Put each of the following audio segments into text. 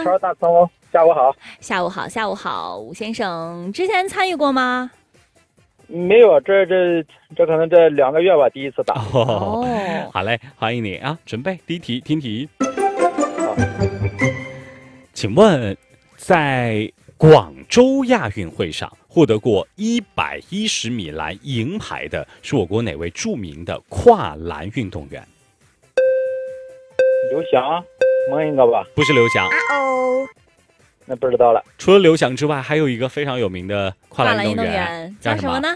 超大葱，下午好。 下午好，下午好，吴先生，之前参与过吗？ 没有，这可能这2个月吧，第一次打。 哦， 好嘞，欢迎你啊！准备第一题，听题。请问，在广州亚运会上获得过110米栏银牌的是我国哪位著名的跨栏运动员？ 刘翔，蒙一个吧。 不是刘翔。 那不知道了。 除了刘翔之外，还有一个非常有名的跨栏运动员， 叫什么呢？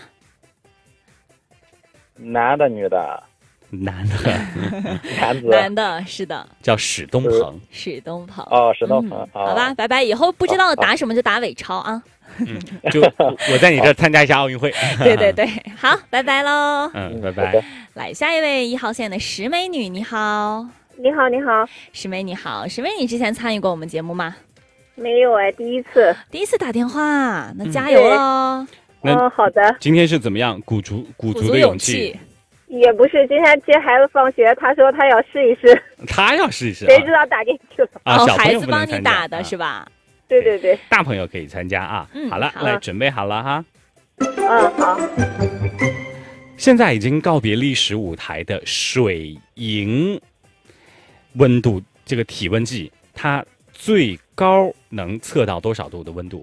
男的，女的？ 男的， 男子。 男的，是的， 叫史东鹏。 史东鹏。 哦，史东鹏。 好吧，拜拜。以后不知道打什么就打伪超啊。 就我在你这参加一下奥运会。 对对对，好，拜拜喽。 拜拜。 来，下一位1号线的石美女，你好。 你好，你好， 石美女好。石美女之前参与过我们节目吗？ 没有哎，第一次打电话，那加油喽。 那好的。 今天是怎么样？鼓足的勇气。 也不是，今天接孩子放学，他说他要试一试。 他要试一试。 谁知道打进去了？ 小朋孩友不能参加。 子帮你打的是吧？ 对对对。 大朋友可以参加啊。好了，来准备好了哈。 好。 现在已经告别历史舞台的水银温度这个体温计，它最高能测到多少度的温度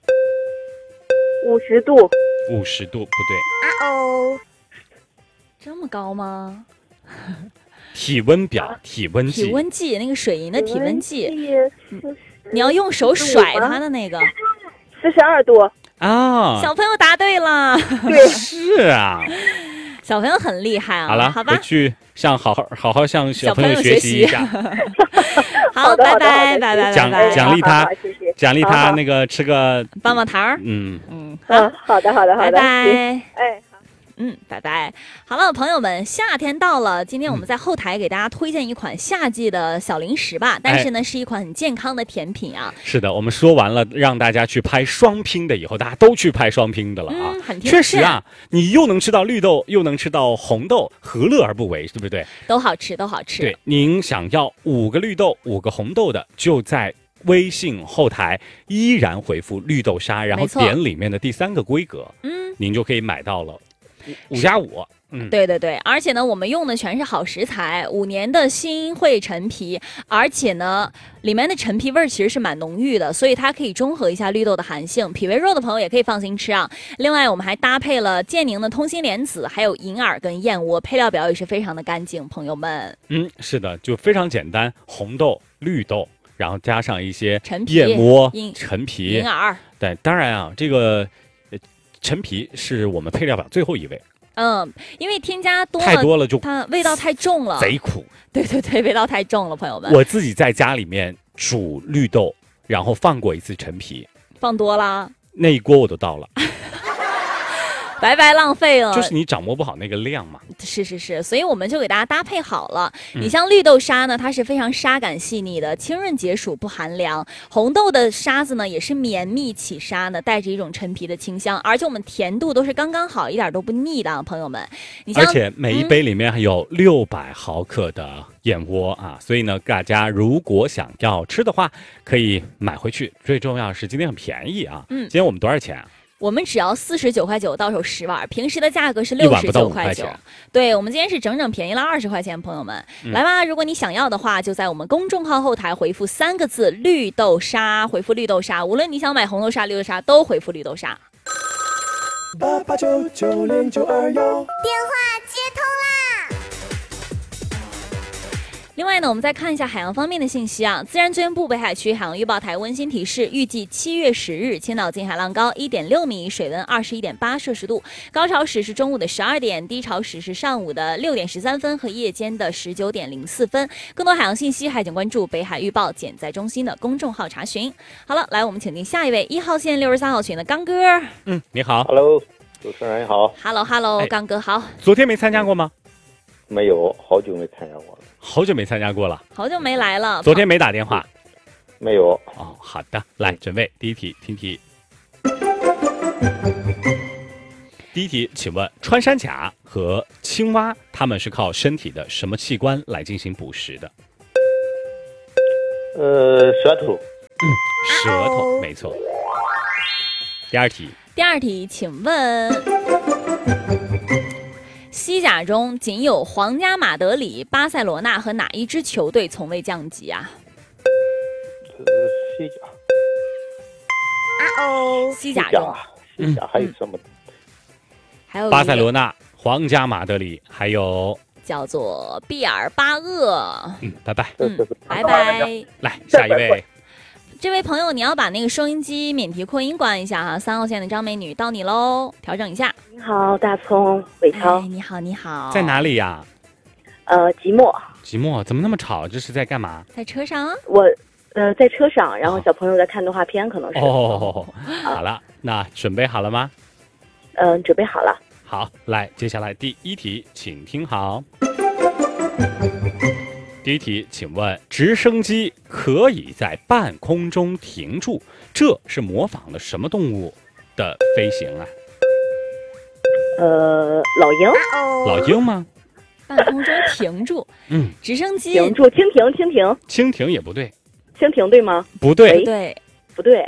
？50度。 50度不对。 这么高吗？ 体温表、体温计那个水银的体温计，你要用手甩它的那个。 42度。 啊！ 小朋友答对了。 对， 是啊。 小朋友很厉害啊！ 好了， 好吧， 回去好好向小朋友学习一下。 好，拜拜，拜拜， 奖励他那个吃个棒棒糖。 好的， 拜拜。 拜拜。好了，朋友们，夏天到了，今天我们在后台给大家推荐一款夏季的小零食吧，但是呢，是一款很健康的甜品啊。 是的，我们说完了让大家去拍双拼的以后，大家都去拍双拼的了啊。确实啊，你又能吃到绿豆，又能吃到红豆，何乐而不为，对不对？ 都好吃，都好吃。 对，您想要5个绿豆、5个红豆的，就在微信后台依然回复绿豆沙，然后点里面的第3个规格，您就可以买到了。5+5， 对对对，而且呢，我们用的全是好食材，5年的新会陈皮，而且呢，里面的陈皮味其实是蛮浓郁的，所以它可以中和一下绿豆的寒性，脾胃弱的朋友也可以放心吃啊。另外，我们还搭配了健宁的通心莲子，还有银耳跟燕窝，配料表也是非常的干净，朋友们。 是的，就非常简单，红豆、绿豆，然后加上一些陈皮、 燕窝、陈皮、 银耳。 对，当然啊，这个陈皮是我们配料表最后一位。 因为添加太多了，就它味道太重了， 贼苦。 对对对，味道太重了，朋友们。 我自己在家里面煮绿豆，然后放过一次陈皮， 放多了， 那一锅我都倒了。 白白浪费了， 就是你掌握不好那个量嘛。 是，所以我们就给大家搭配好了。你像绿豆沙呢，它是非常沙感细腻的，清润解暑不寒凉。红豆的沙子呢，也是绵密起沙呢，带着一种陈皮的清香，而且我们甜度都是刚刚好，一点都不腻的，朋友们。 而且每一杯里面还有600毫克的燕窝啊，所以呢，大家如果想要吃的话，可以买回去。最重要是今天很便宜啊。今天我们多少钱啊？ 我们只要49.9块，到手10碗，平时的价格是69.9块。对，我们今天是整整便宜了20块钱，朋友们，来吧！如果你想要的话，就在我们公众号后台回复3个字“绿豆沙”，回复“绿豆沙”，无论你想买红豆沙、绿豆沙，都回复“绿豆沙”。 88990921，电话接通啦！ 另外呢，我们再看一下海洋方面的信息啊。自然资源部北海区海洋预报台温馨提示，预计7月10日，千岛近海浪高1.6米，水温21.8摄氏度，高潮时是中午的12点，低潮时是上午的6点13分和夜间的19点04分。更多海洋信息，还请关注北海预报减载中心的公众号查询。好了，来，我们请进下一位1号线63号群的刚哥。 你好。 Hello， 主持人好。 Hello， 刚哥好。 昨天没参加过吗？ 没有，好久没参加过了。 好久没参加过了， 好久没来了。 昨天没打电话？ 没有。 哦，好的，来准备第一题，听题。第一题，请问穿山甲和青蛙，它们是靠身体的什么器官来进行捕食的？ 舌头。 舌头，没错。第二题， 请问西甲中仅有皇家马德里、巴塞罗那和哪一支球队从未降级啊？ 西甲中， 西甲还有什么？ 还有巴塞罗那、皇家马德里，还有叫做毕尔巴鄂。 拜拜。 拜拜。 来，下一位。 这位朋友，你要把那个收音机免提扩音关一下哈。3号线的张美女到你喽，调整一下。 你好，大葱，伟超。 你好，你好。 在哪里呀？ 即墨。 即墨，怎么那么吵？这是在干嘛？ 在车上。 我在车上，然后小朋友在看动画片，可能是。 好了，那准备好了吗？ 准备好了。 好，来，接下来第一题，请听好。第一题，请问直升机可以在半空中停住，这是模仿了什么动物的飞行啊？ 老鹰。 老鹰吗？ 半空中停住。直升机停住，蜻蜓。 蜻蜓也不对。 蜻蜓对吗？ 不对。 不对。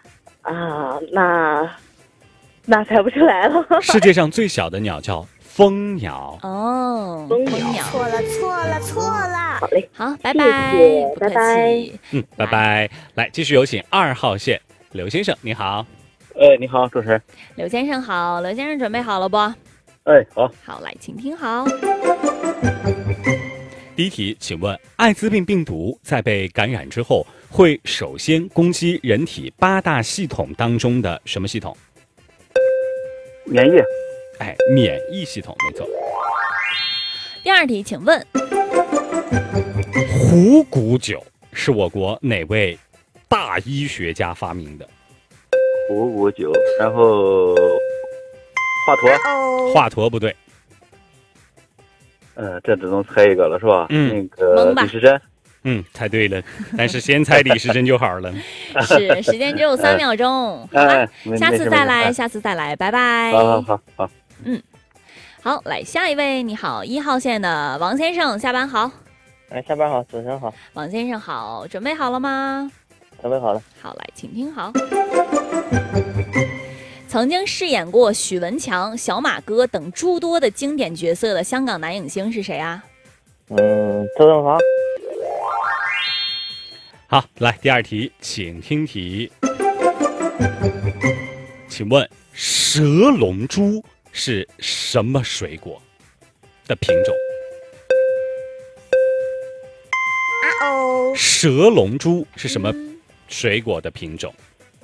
那猜不出来了。 世界上最小的鸟叫蜂鸟。 蜂鸟。 错了。 好嘞， 好，拜拜， 拜拜。 拜拜。来，继续有请2号线刘先生，你好。 你好，主持人。 刘先生好，刘先生准备好了不？ 好。 好，来，请听好。 第一题，请问艾滋病病毒在被感染之后，会首先攻击人体8大系统当中的什么系统？ 免疫。 免疫系统，没错。 第二题，请问虎骨酒是我国哪位大医学家发明的？ 虎骨酒，然后华佗不对。 这只能猜一个了，是吧？那个李时珍。 猜对了，但是先猜李时珍就好了。 是，时间只有3秒钟，好吧，下次再来，拜拜。 好。 好，来下一位，你好，1号线的王先生，下班好。 下班好，主持人好。 王先生好，准备好了吗？ 准备好了。 好，来，请听好。曾经饰演过许文强、小马哥等诸多的经典角色的香港男影星是谁啊？ 周润发。 好，来第二题，请听题。请问蛇龙珠是什么水果的品种？蛇龙珠是什么水果的品种？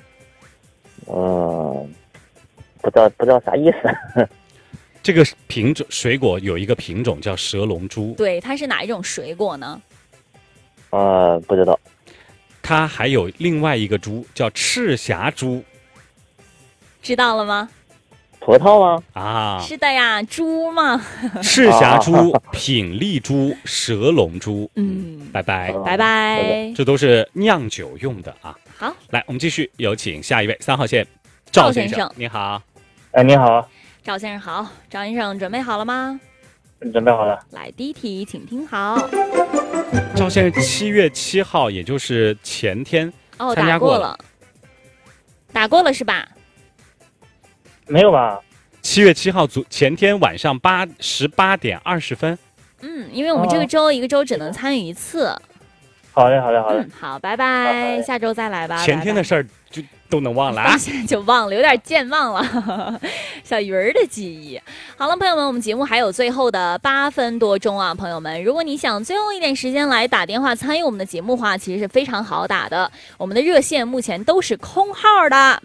不知道啥意思。 这个品种水果有一个品种叫蛇龙珠。 对，它是哪一种水果呢？ 不知道。 它还有另外一个猪叫赤霞珠， 知道了吗？ 葡萄吗？ 是的呀，猪嘛。 赤霞珠、品丽珠、蛇龙珠。 拜拜。这都是酿酒用的啊。 好， 来，我们继续有请下一位3号线赵先生，你好。 你好。 赵先生好，赵先生准备好了吗？ 准备好了。 来，第一题，请听好。 赵先生7月7号，也就是前天参加过了。 打过了是吧？ 没有吧 ？7月7号前天晚上18点20分。 因为我们这个周一个周只能参与1次。 好嘞。 好，拜拜，下周再来吧。 前天的事儿就都能忘了啊？ 现在就忘了，有点健忘了，小鱼儿的记忆。好了，朋友们，我们节目还有最后的8分多钟啊，朋友们，如果你想最后一点时间来打电话参与我们的节目的话，其实是非常好打的。我们的热线目前都是空号的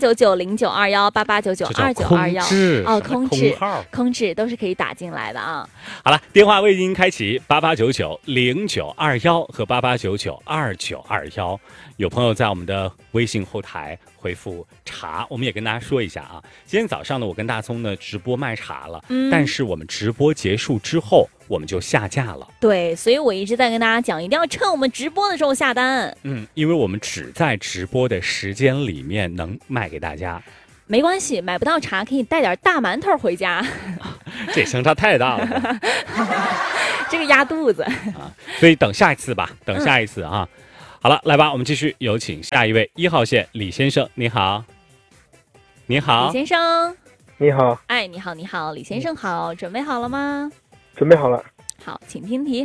，88990921，88992921。空置都是可以打进来的啊。 好了，电话为您开启88990921和88992921。有朋友在我们的微信后台回复茶，我们也跟大家说一下啊。今天早上呢，我跟大葱呢直播卖茶了，但是我们直播结束之后，我们就下架了。 对，所以我一直在跟大家讲，一定要趁我们直播的时候下单。 因为我们只在直播的时间里面能卖给大家。 没关系，买不到茶可以带点大馒头回家。 这相差太大了。 这个压肚子啊，所以等下一次吧，等下一次啊。 好了，来吧，我们继续有请下一位1号线李先生，你好。你好， 李先生。 你好。 哎，你好，你好，李先生好，准备好了吗？ 准备好了。 好，请听题。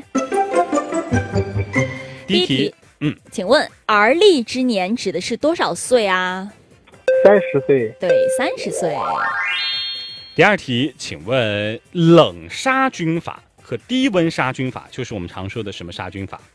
第一题， 请问而立之年指的是多少岁啊 ？30岁。 对，30岁。 第二题，请问冷杀菌法和低温杀菌法就是我们常说的什么杀菌法？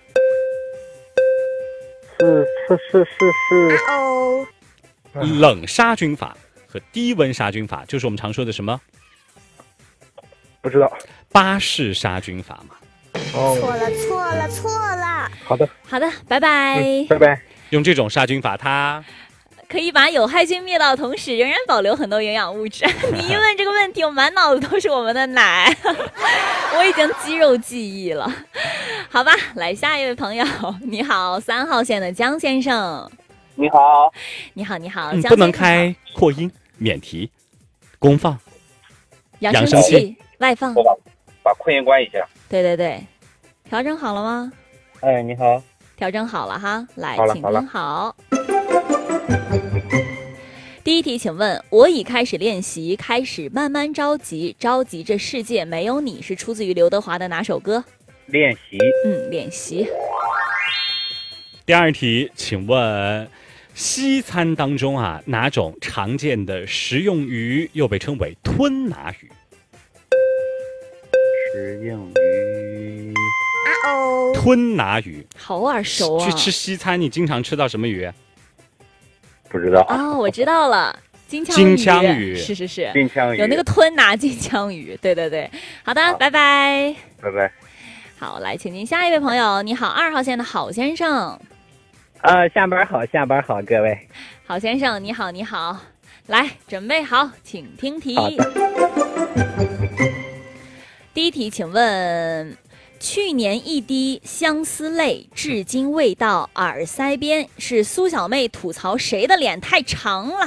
冷杀菌法和低温杀菌法就是我们常说的什么？ 不知道。 巴氏杀菌法嘛。 错了。 好的， 拜拜。 拜拜。 用这种杀菌法，它可以把有害菌灭到的同时，仍然保留很多营养物质。你一问这个问题，我满脑子都是我们的奶，我已经肌肉记忆了。好吧，来下一位朋友，你好，3号线的江先生。 你好。 你好，江先生。 不能开扩音，免提，功放， 扬声器外放。 把扩音关一下。 对，调整好了吗？ 哎，你好。 调整好了哈，来，请听好。第一题，请问我已开始练习，开始慢慢着急，着急这世界没有你是出自于刘德华的哪首歌？ 练习。 练习。 第二题，请问西餐当中啊，哪种常见的食用鱼又被称为吞拿鱼？ 食用鱼。 吞拿鱼， 好耳熟啊！ 去吃西餐，你经常吃到什么鱼？ 不知道。 我知道了，金枪鱼。是。 金枪鱼有那个吞拿金枪鱼。对。好的，拜拜。 拜拜。 好，来，请进下一位朋友。你好，2号线的郝先生。 下班好，各位。 郝先生，你好。来，准备好，请听题。 好的。 第一题，请问去年一滴相思泪，至今未到耳腮边，是苏小妹吐槽谁的脸太长了？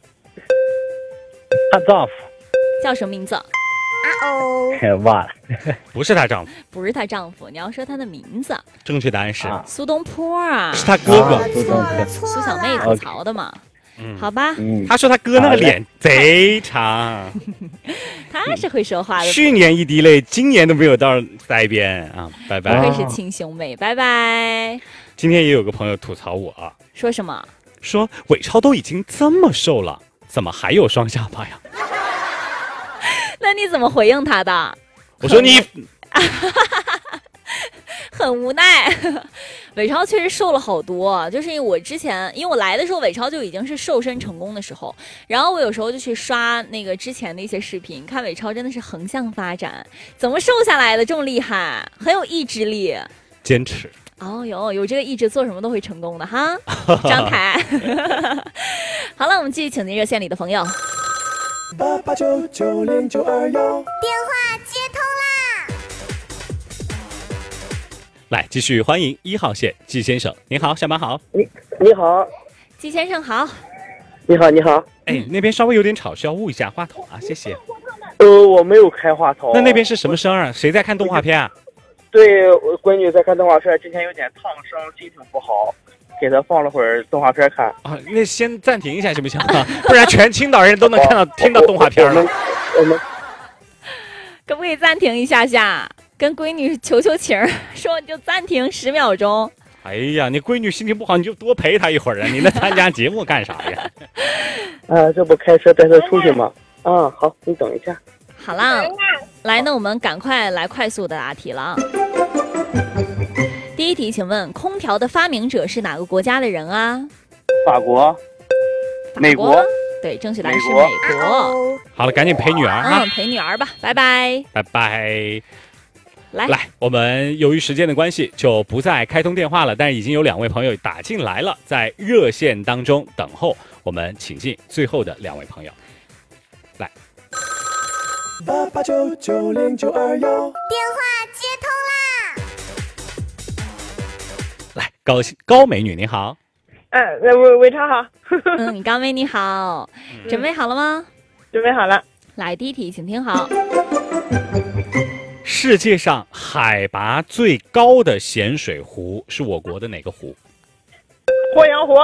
她丈夫叫什么名字？ 忘了。 不是她丈夫。 不是她丈夫，你要说她的名字。 正确答案是苏东坡啊。 是她哥哥。 苏小妹吐槽的嘛。好吧。 他说他哥那个脸贼长。 他是会说话的。 去年一滴泪，今年都没有到腮边啊！拜拜。 不愧是亲兄妹，拜拜。 今天也有个朋友吐槽我， 说什么？ 说伟超都已经这么瘦了，怎么还有双下巴呀？ 那你怎么回应他的？ 我说你很无奈。伟超确实瘦了好多，就是因为我来的时候，伟超就已经是瘦身成功的时候，然后我有时候就去刷那个之前的一些视频，看伟超真的是横向发展，怎么瘦下来的这么厉害，很有意志力， 坚持。 有这个意志，做什么都会成功的哈。张凯。好了，我们继续请进热线里的朋友。 88990921，电话接通啦！ 来，继续欢迎1号线季先生，您好，下班好。 你好， 季先生好。 你好。 哎，那边稍微有点吵，需要捂一下话筒啊，谢谢。 我没有开话筒。 那边是什么声啊？谁在看动画片啊？ 对，我闺女在看动画片，之前有点烫声，心情不好，给她放了会儿动画片看。 啊，那先暂停一下行不行啊？不然全青岛人都能听到动画片了。 我们可不可以暂停一下下？跟闺女求情，说你就暂停10秒钟。 哎呀，你闺女心情不好，你就多陪她一会儿啊！你那参加节目干啥呀？ 这不开车带她出去吗？好，你等一下。 好啦，来，那我们赶快来快速的答题了啊！第一题，请问空调的发明者是哪个国家的人啊？ 法国。美国。 对，正确答案是美国。 好了，赶紧陪女儿啊！ 陪女儿吧，拜拜。 拜拜。 来， 我们由于时间的关系，就不再开通电话了。但是已经有2位朋友打进来了，在热线当中等候。我们请进最后的2位朋友。来 ，88990921，电话接通啦！ 来，高美女，你好。 伟超好。 高美你好，准备好了吗？ 准备好了。 来，第一题，请听好。 世界上海拔最高的咸水湖是我国的哪个湖？ 鄱阳湖。